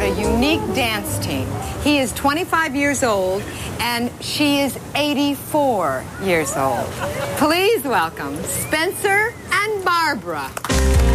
a unique dance team. He is 25 years old, and she is 84 years old. Please welcome Spencer and Barbara.